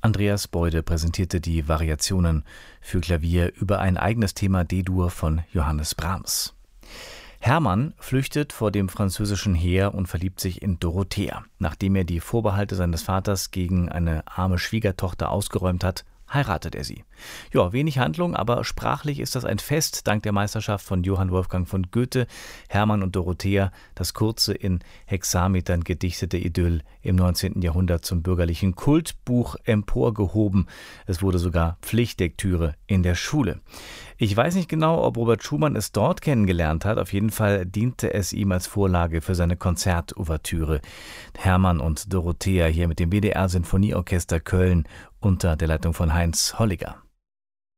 Andreas Beude präsentierte die Variationen für Klavier über ein eigenes Thema D-Dur von Johannes Brahms. Hermann flüchtet vor dem französischen Heer und verliebt sich in Dorothea. Nachdem er die Vorbehalte seines Vaters gegen eine arme Schwiegertochter ausgeräumt hat, heiratet er sie. Ja, wenig Handlung, aber sprachlich ist das ein Fest, dank der Meisterschaft von Johann Wolfgang von Goethe. Hermann und Dorothea, das kurze, in Hexametern gedichtete Idyll im 19. Jahrhundert zum bürgerlichen Kultbuch emporgehoben. Es wurde sogar Pflichtlektüre in der Schule. Ich weiß nicht genau, ob Robert Schumann es dort kennengelernt hat. Auf jeden Fall diente es ihm als Vorlage für seine Konzertouvertüre. Hermann und Dorothea hier mit dem WDR Sinfonieorchester Köln unter der Leitung von Heinz Holliger.